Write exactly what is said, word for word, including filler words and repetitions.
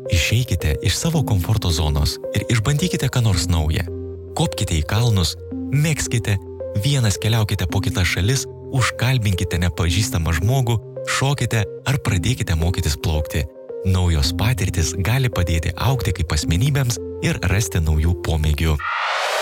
Išeikite iš savo komforto zonos ir išbandykite ką nors naują. Kopkite į kalnus, mėgskite, vienas keliaukite po kitas šalis, užkalbinkite nepažįstamą žmogų, šokite ar pradėkite mokytis plaukti. Naujos patirtis gali padėti augti kaip asmenybėms ir rasti naujų pomėgių.